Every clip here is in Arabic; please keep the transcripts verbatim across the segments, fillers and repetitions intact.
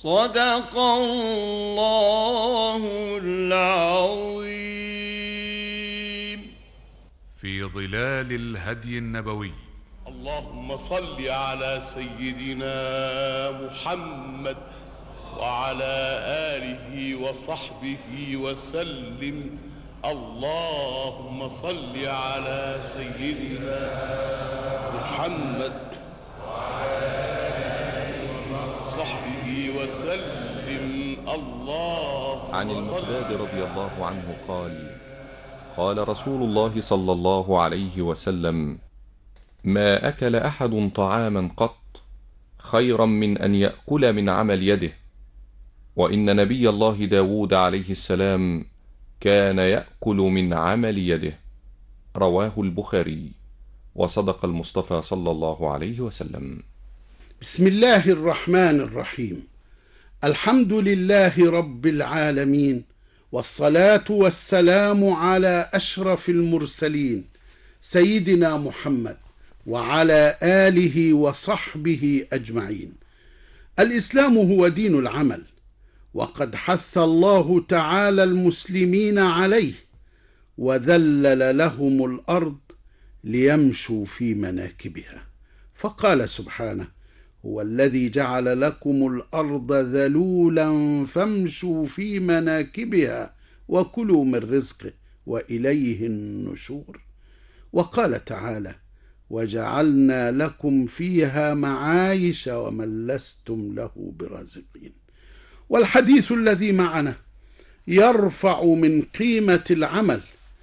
صدق الله العظيم. في ظلال الهدي النبوي. اللهم صل على سيدنا محمد وعلى آله وصحبه وسلم. اللهم صل على سيدنا محمد وعلى آله وصحبه وسلم. الله. عن المقداد رضي الله عنه قال: قال رسول الله صلى الله عليه وسلم: ما أكل أحد طعاما قط خيرا من أن يأكل من عمل يده، وإن نبي الله داود عليه السلام كان يأكل من عمل يده. رواه البخاري. وصدق المصطفى صلى الله عليه وسلم. بسم الله الرحمن الرحيم. الحمد لله رب العالمين، والصلاة والسلام على أشرف المرسلين سيدنا محمد وعلى آله وصحبه أجمعين. الإسلام هو دين العمل، وقد حث الله تعالى المسلمين عليه، وذلل لهم الأرض ليمشوا في مناكبها، فقال سبحانه: هو الذي جعل لكم الأرض ذلولا فامشوا في مناكبها وكلوا من رزقه وإليه النشور. وقال تعالى: وجعلنا لكم فيها معايش ومن لستم له برازقين. والحديث الذي معنا يرفع من قيمة العمل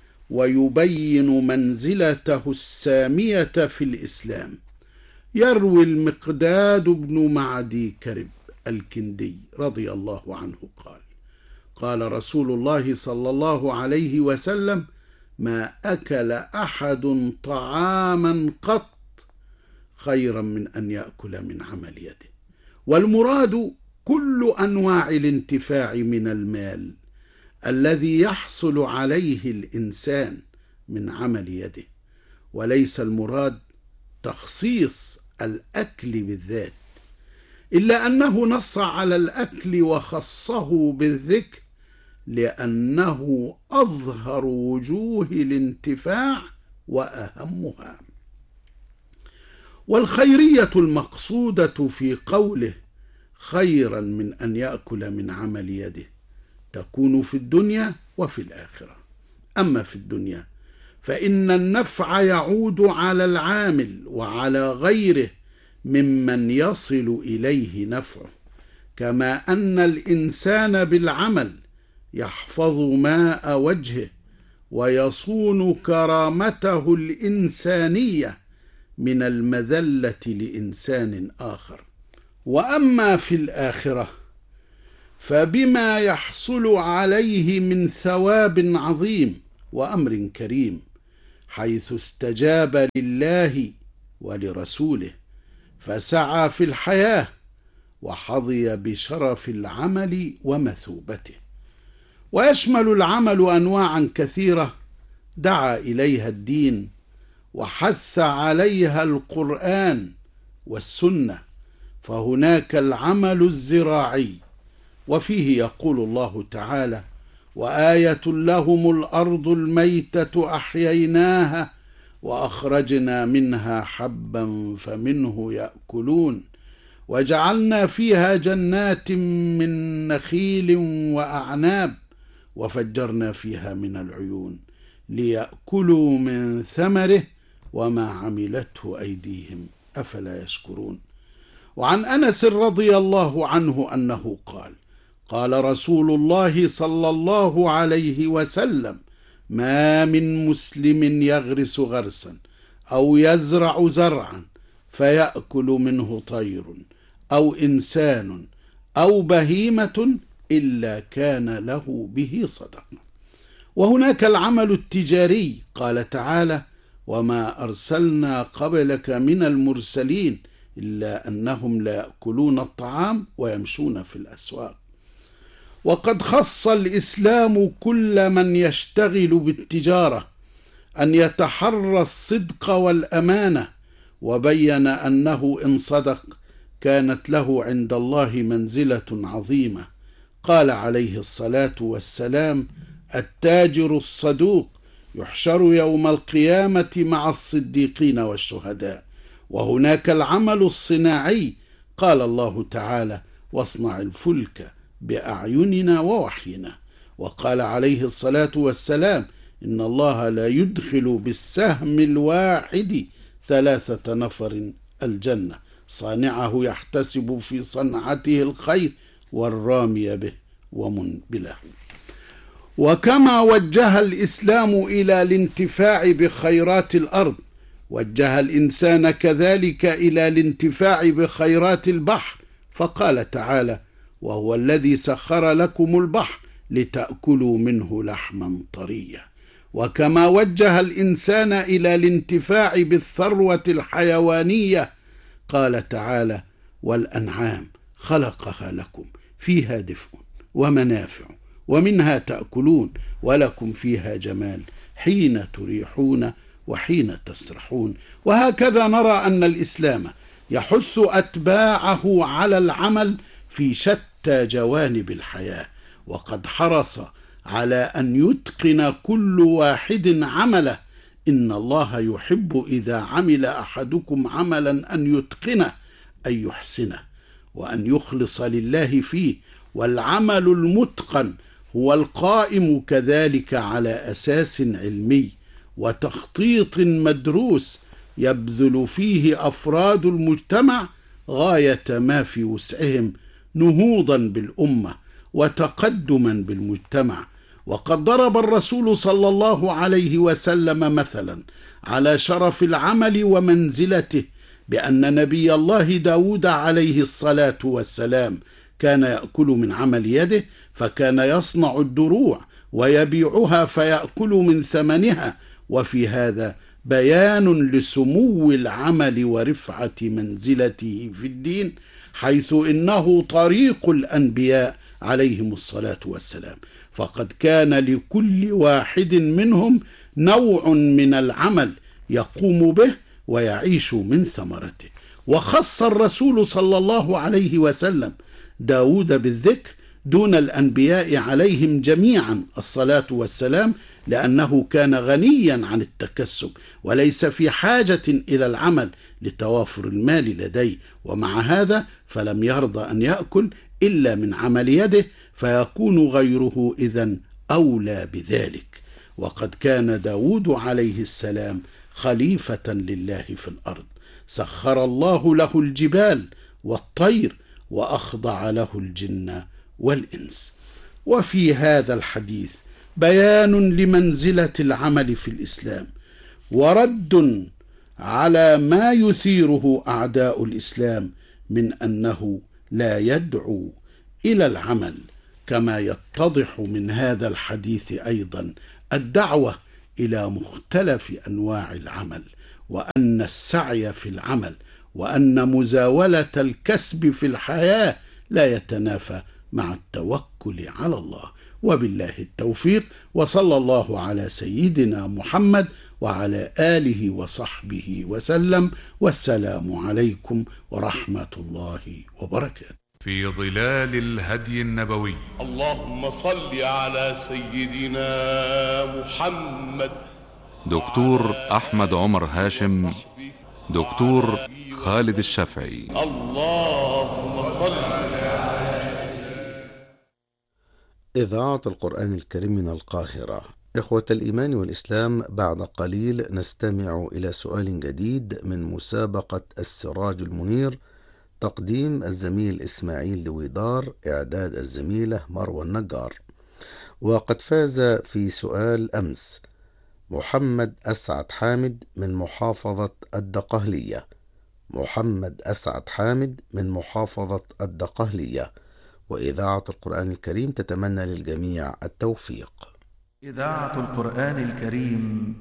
ويبين منزلته السامية في الإسلام. يروي المقداد بن معدي كرب الكندي رضي الله عنه قال: قال رسول الله صلى الله عليه وسلم: ما أكل أحد طعاما قط خيرا من أن يأكل من عمل يده. والمراد كل أنواع الانتفاع من المال الذي يحصل عليه الإنسان من عمل يده، وليس المراد تخصيص الأكل بالذات، إلا أنه نص على الأكل وخصه بالذكر لأنه أظهر وجوه الانتفاع وأهمها. والخيرية المقصودة في قوله خيرا من أن يأكل من عمل يده تكون في الدنيا وفي الآخرة. أما في الدنيا فإن النفع يعود على العامل وعلى غيره ممن يصل إليه نفعه، كما أن الإنسان بالعمل يحفظ ماء وجهه ويصون كرامته الإنسانية من المذلة لإنسان آخر. وأما في الآخرة فبما يحصل عليه من ثواب عظيم وأمر كريم، حيث استجاب لله ولرسوله فسعى في الحياة وحظي بشرف العمل ومثوبته. ويشمل العمل أنواعا كثيرة دعا إليها الدين وحث عليها القرآن والسنة، فهناك العمل الزراعي، وفيه يقول الله تعالى: وآية لهم الأرض الميتة أحييناها وأخرجنا منها حبا فمنه يأكلون وجعلنا فيها جنات من نخيل وأعناب وفجرنا فيها من العيون ليأكلوا من ثمره وما عملته أيديهم أفلا يشكرون. وعن أنس رضي الله عنه أنه قال: قال رسول الله صلى الله عليه وسلم: ما من مسلم يغرس غرسا أو يزرع زرعا فيأكل منه طير أو إنسان أو بهيمة إلا كان له به صدقة. وهناك العمل التجاري، قال تعالى: وما أرسلنا قبلك من المرسلين إلا أنهم لا يأكلون الطعام ويمشون في الأسواق. وقد خص الإسلام كل من يشتغل بالتجارة أن يتحرى الصدق والأمانة، وبين أنه إن صدق كانت له عند الله منزلة عظيمة. قال عليه الصلاة والسلام: التاجر الصدوق يحشر يوم القيامة مع الصديقين والشهداء. وهناك العمل الصناعي، قال الله تعالى: واصنع الفلك بأعيننا ووحينا. وقال عليه الصلاة والسلام: إن الله لا يدخل بالسهم الواحد ثلاثة نفر الجنة، صانعه يحتسب في صنعته الخير والرامي به ومنبله. وكما وجه الإسلام إلى الانتفاع بخيرات الأرض، وجه الإنسان كذلك إلى الانتفاع بخيرات البحر، فقال تعالى: وهو الذي سخر لكم البحر لتأكلوا منه لحما طريا. وكما وجه الإنسان إلى الانتفاع بالثروة الحيوانية، قال تعالى: والأنعام خلقها لكم فيها دفء ومنافع ومنها تأكلون ولكم فيها جمال حين تريحون وحين تسرحون. وهكذا نرى أن الإسلام يحث أتباعه على العمل في شتى جوانب الحياة، وقد حرص على أن يتقن كل واحد عمله. إن الله يحب إذا عمل أحدكم عملا أن يتقنه، أن يحسنه، وأن يخلص لله فيه. والعمل المتقن هو القائم كذلك على أساس علمي وتخطيط مدروس يبذل فيه أفراد المجتمع غاية ما في وسعهم نهوضا بالأمة وتقدما بالمجتمع. وقد ضرب الرسول صلى الله عليه وسلم مثلا على شرف العمل ومنزلته بأن نبي الله داود عليه الصلاة والسلام كان يأكل من عمل يده، فكان يصنع الدروع ويبيعها فيأكل من ثمنها. وفي هذا بيان لسمو العمل ورفعة منزلته في الدين، حيث إنه طريق الأنبياء عليهم الصلاة والسلام. فقد كان لكل واحد منهم نوع من العمل يقوم به ويعيش من ثمرته. وخص الرسول صلى الله عليه وسلم داود بالذكر دون الأنبياء عليهم جميعا الصلاة والسلام، لأنه كان غنيا عن التكسب وليس في حاجة إلى العمل لتوافر المال لديه. ومع هذا فلم يرضى أن يأكل إلا من عمل يده، فيكون غيره إذن أولى بذلك. وقد كان داود عليه السلام خليفة لله في الأرض، سخر الله له الجبال والطير وأخضع له الجن والإنس. وفي هذا الحديث بيان لمنزلة العمل في الإسلام، ورد على ما يثيره أعداء الإسلام من أنه لا يدعو إلى العمل. كما يتضح من هذا الحديث أيضا الدعوة إلى مختلف أنواع العمل، وأن السعي في العمل وأن مزاولة الكسب في الحياة لا يتنافى مع التوكل على الله. وبالله التوفيق، وصلى الله على سيدنا محمد وعلى آله وصحبه وسلم، والسلام عليكم ورحمة الله وبركاته. في ظلال الهدي النبوي. اللهم صل على سيدنا محمد. دكتور أحمد عمر هاشم، دكتور خالد الشافعي. اللهم صل. إذاعة القرآن الكريم من القاهرة. إخوة الإيمان والإسلام، بعد قليل نستمع إلى سؤال جديد من مسابقة السراج المنير، تقديم الزميل إسماعيل دويدار، إعداد الزميلة مروى النجار. وقد فاز في سؤال أمس محمد أسعد حامد من محافظة الدقهلية. محمد أسعد حامد من محافظة الدقهلية. وإذاعة القرآن الكريم تتمنى للجميع التوفيق. إذاعة القرآن الكريم